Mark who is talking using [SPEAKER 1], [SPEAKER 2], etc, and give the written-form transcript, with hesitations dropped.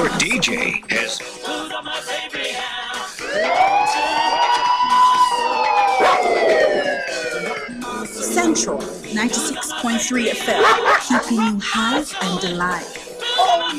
[SPEAKER 1] Your DJ has
[SPEAKER 2] Central 96.3 FM, keeping you high and alive.